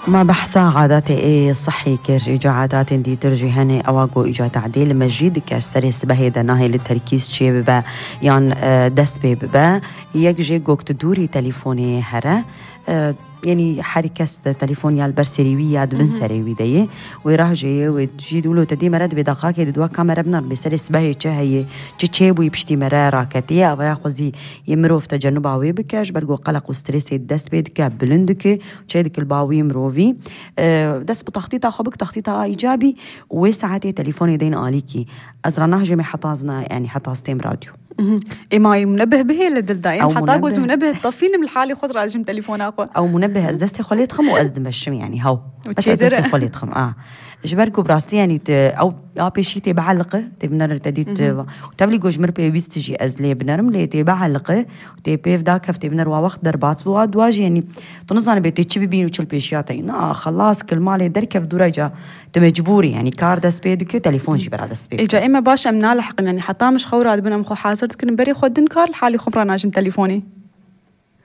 ما بحثا عاداتي ايه صحي كر إجا عادات دي ترجي هني أواجو إجا تعديل مجيد كاش سري سبهي دناهي للتركيز شي ببا يان دست بي ببا يكجي جوك تدوري تليفوني هرا يعني حركة تليفون يال برسريوي ياد بن سريوي ديه ويراه جاي وتجي دولو تدي مرد بدقاق يدوا كاميرا بنر بسر سبهي هي تشيبو يبشتي مرا راكتيه أو ياخذي يمروف تجنب عوي بكاش برجو قلق وستريس الدس بيدك بلندك وشيدك الباوي مروفي دس بتخطيطها خبك تخطيطها إيجابي وساعتي تليفوني دين آليكي أزرناه جمي حطازنا يعني حطازتين راديو إيه ما منبه به للدلدايم حتى جوز منبه طفين من الحالة خزر على جم تليفون أقوى أو منبه أزدستي خليت خم وأزدم الشم يعني هاو بس أزدستي خليت خم جبركو براستي يعني أو بشي تبعلقه تبنر تديت وتبلي جوج مر بيستجي أزلي بنرم لي تبعلقه وتبيف ذاك تبنر ووقت دربات بواد واجي يعني تنظر بيتشي بيبين وشل بيشياتي خلاص كل مالي دركف درجة تمجبوري يعني كارد سبيدك تليفون جبر على سبيد إجا إما باش أمنا لحق يعني حتى مش خورات بنا مخو حاسر تكن بري خدن كار الحالي خبرنا جن تليفوني